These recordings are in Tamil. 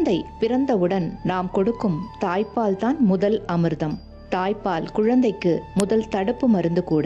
குழந்தை பிறந்தவுடன் நாம் கொடுக்கும் தாய்ப்பால் தான் முதல் அமிர்தம். தாய்ப்பால் குழந்தைக்கு முதல் தடுப்பு மருந்து கூட.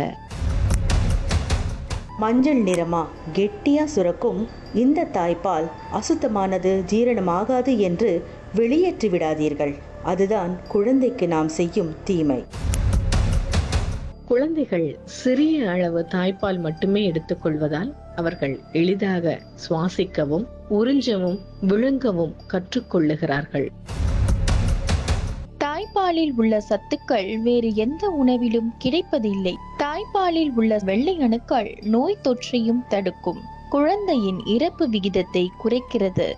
மஞ்சள் நிறமா கெட்டியா சுரக்கும் இந்த தாய்ப்பால் அசுத்தமானது, ஜீரணமாகாது என்று வெளியேற்றி விடாதீர்கள். அதுதான் குழந்தைக்கு நாம் செய்யும் தீமை. குழந்தைகள் சிறிய அளவு தாய்ப்பால் மட்டுமே எடுத்துக்கொள்வதால் அவர்கள் எளிதாக சுவாசிக்கவும் உறிஞ்சவும் விழுங்கவும் கற்றுக்கொள்ளுகிறார்கள். தாய்ப்பாலில் உள்ள சத்துக்கள் வேறு எந்த உணவிலும் கிடைப்பதில்லை. தாய்ப்பாலில் உள்ள வெள்ளை அணுக்கள் நோய் தொற்றையும் தடுக்கும். குழந்தையின் இறப்பு விகிதத்தை குறைக்கிறது.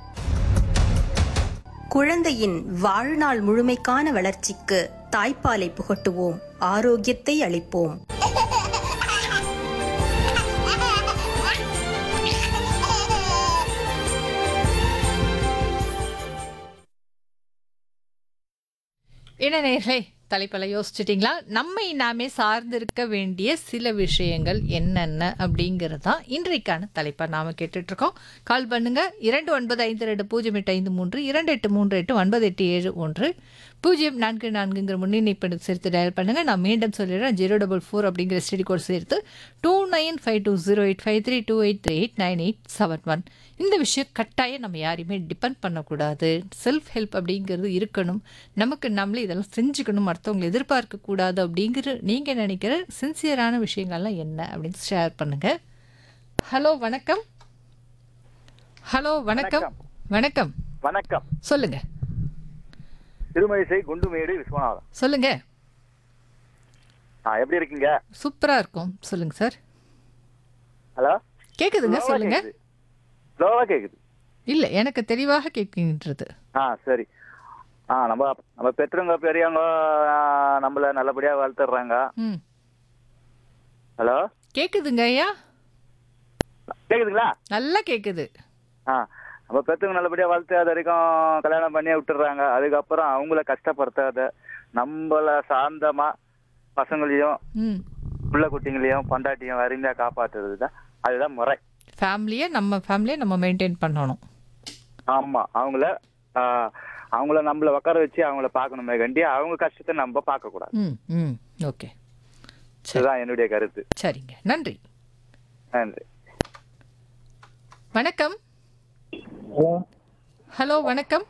குழந்தையின் வாழ்நாள் முழுமைக்கான வளர்ச்சிக்கு தாய்ப்பாலை புகட்டுவோம், ஆரோக்கியத்தை அளிப்போம். என்ன நேயர்களே, தலைப்பெல்லாம் யோசிச்சிட்டிங்களா? நம்மை நாமே சார்ந்திருக்க வேண்டிய சில விஷயங்கள் என்னென்ன அப்படிங்கிறது தான் இன்றைக்கான தலைப்பாக நாம் கேட்டுட்ருக்கோம். கால் பண்ணுங்க 29520853 2838 9871044 முன்னிணைப்பு சேர்த்து டயல் பண்ணுங்க. நான் மீண்டும் சொல்லிடுறேன், 044 அப்படிங்கிற ஸ்டடி கோட் சேர்த்து 2952085328389871. இந்த விஷயம் கட்டாயம் நம்ம யாரையுமே டிபெண்ட் பண்ணக்கூடாது. செல்ஃப் ஹெல்ப் அப்படிங்கிறது இருக்கணும். நமக்கு நம்மளே இதெல்லாம் செஞ்சுக்கணும், மற்றவங்களை எதிர்பார்க்கக்கூடாது அப்படிங்கிற நீங்கள் நினைக்கிற சின்சியரான விஷயங்கள்லாம் என்ன அப்படின்னு ஷேர் பண்ணுங்க. ஹலோ வணக்கம். ஹலோ வணக்கம். வணக்கம் வணக்கம். சொல்லுங்க. திருமழிசை குண்டுமேடு விஸ்வநாதன். சொல்லுங்க. எப்படி இருக்கீங்க? சூப்பரா இருக்கும். சொல்லுங்க சார். ஹலோ, கேக்குதுங்க, சொல்லுங்க. ஸ்லோவா கேக்குது. இல்ல, எனக்கு தெளிவாக கேட்கின்றது. சரி. நம்ம நம்ம பெற்றவங்க பெரியவங்க நம்மள நல்லபடியா வளர்த்துறாங்க. ஹலோ, கேக்குதுங்க ஐயா? கேக்குதுங்களா? நல்லா கேக்குது. நம்ம பெற்றவங்க நல்லபடியா வளர்த்து அது வரைக்கும் கல்யாணம் பண்ணியே விட்டுறாங்க. அதுக்கப்புறம் அவங்கள கஷ்டப்படுத்தாத, நம்மள சார்ந்தமா பசங்களையும் புள்ள குட்டிங்களையும் பொண்டாட்டியும் அருமையா காப்பாற்றுறது தான், அதுதான் முறை. நம்ம ஃபேமிலியை நம்ம மெயின்டைன் பண்ணணும். ஆமா, அவங்கள நம்மள உட்கார வச்சு அவங்கள பார்க்கணுமே கண்டி அவங்க கஷ்டத்தை நம்ம பார்க்க கூடாது. ஓகே, இதுதான் என்னுடைய கருத்து. சரிங்க, நன்றி. நன்றி. வணக்கம். ஹலோ வணக்கம்.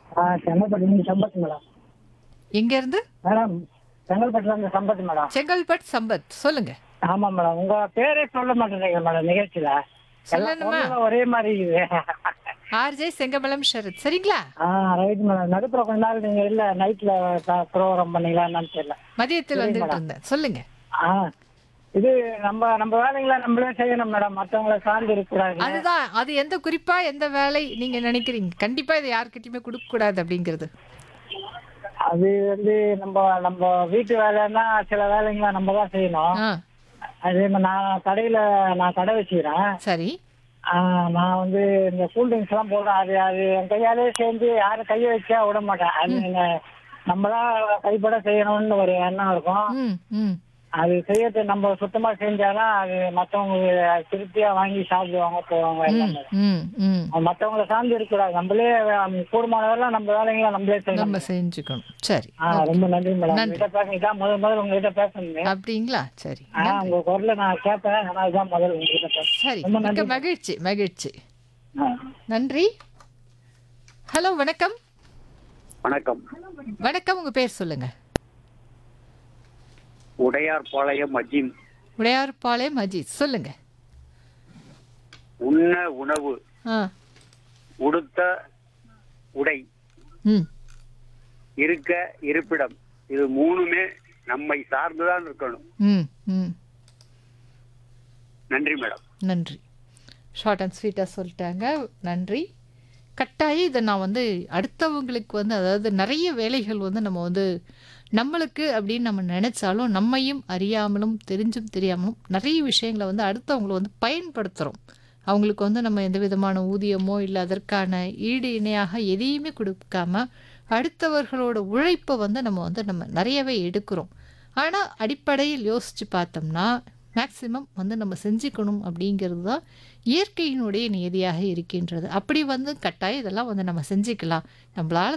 எங்க இருந்து? மேடம், செங்கல்பட்டுல இருந்து சம்பத் மேடம். செங்கல்பட்டு சம்பத், சொல்லுங்க. ஆமா மேடம், உங்க பேரே சொல்ல மாட்டேங்க மேடம் நிகழ்ச்சியில. சொல்லணுமா? ஒரே மாதிரி ஆர்ஜே செங்கமலம் ஷரத், சரிங்களா? Right madam. நடுப்புற கொஞ்ச நாள் நீங்க இல்ல, நைட்ல ப்ரோக்ராம் பண்ணீங்களா என்னன்னு தெரியல. மதியத்தில் வந்துட்டு இருந்தேன். சொல்லுங்க. இது நம்ம வேலைகளை நம்மளே செய்யணும் மேடம், மற்றவங்களை சார்ந்து இருக்கக்கூடாது. அதுதான், அது எந்த குறிப்பா எந்த வேலை நீங்க நினைக்கிறீங்க கண்டிப்பா இதை யாருக்கிட்டயுமே கொடுக்க கூடாது அப்படிங்கிறது? அது வந்து நம்ம வீட்டு வேலைன்னா சில வேலைங்களை நம்ம தான் செய்யணும். அதே மாதிரி நான் கடை வச்சுக்கிறேன். சரி. நான் வந்து இந்த கூல்ட்ரிங்க்ஸ் எல்லாம் போடுறேன். அது என் கையாலே சேர்ந்து யாரும் கையை வச்சா விட மாட்டேன். அது நம்மளா கைப்பட செய்யணும்னு ஒரு எண்ணம் இருக்கும். அது செய்யறது நம்ம சுத்தமா செஞ்சாதான் அது மற்றவங்க திருப்தியா வாங்கி சாப்பிடுவாங்க, போவாங்க. மற்றவங்களை சார்ந்து இருக்கக்கூடாது. நம்மளே கூடுமானவரெல்லாம் நம்ம வேலைங்களை நம்மளே செஞ்சுக்கணும். சரி, ரொம்ப நன்றி மேடம். உங்ககிட்ட பேசுறீங்க, முதல் உங்ககிட்ட பேசணும் அப்படிங்களா? சரி, உங்க குரல நான் கேட்பேன். ஆனா இதுதான் முதல் உங்ககிட்ட பேசுறேன். சரி, மகிழ்ச்சி மகிழ்ச்சி, நன்றி. ஹலோ வணக்கம். வணக்கம். வணக்கம், உங்க பேர் சொல்லுங்க. உடையார்பாளையம் அஜீம். உடையார்பாளையம் அஜித், சொல்லுங்க. உண்ண உணவு, உடுத்த உடை, இருக்க இருப்பிடம், இது மூணுமே நம்மை சார்ந்துதான் இருக்கணும். நன்றி மேடம். நன்றி. ஷார்ட் அண்ட் ஸ்வீட்டா சொல்லிட்டாங்க. நன்றி. கட்டாயம் இதை நான் வந்து அடுத்தவங்களுக்கு வந்து, அதாவது நிறைய வேலைகள் வந்து நம்ம வந்து நம்மளுக்கு அப்படின்னு நம்ம நினைச்சாலும் நம்மையும் அறியாமலும் தெரிஞ்சும் தெரியாமலும் நிறைய விஷயங்களை வந்து அடுத்தவங்களை வந்து பயன்படுத்துகிறோம். அவங்களுக்கு வந்து நம்ம எந்த விதமான ஊதியமோ இல்லை அதற்கான ஈடு இணையாக எதையுமே கொடுக்காம அடுத்தவர்களோட உழைப்பை வந்து நம்ம நிறையவே எடுக்கிறோம். ஆனால் அடிப்படையில் யோசித்து பார்த்தோம்னா மேக்சிமம் வந்து நம்ம செஞ்சுக்கணும் அப்படிங்கிறது தான் இயற்கையினுடைய நியதியாக இருக்கின்றது. அப்படி வந்து கட்டாயம் இதெல்லாம் வந்து நம்ம செஞ்சுக்கலாம். நம்மளால்